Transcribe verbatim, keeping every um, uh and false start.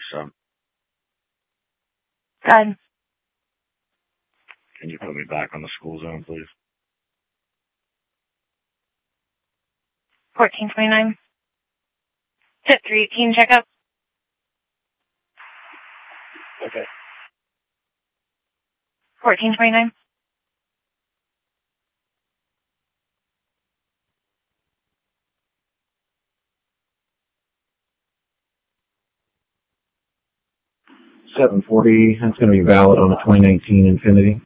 so. Good. Can you put me back on the school zone, please? fourteen twenty-nine. Tip three eighteen checkup. Okay. fourteen twenty-nine. seven forty, that's going to be valid on a twenty nineteen Infiniti.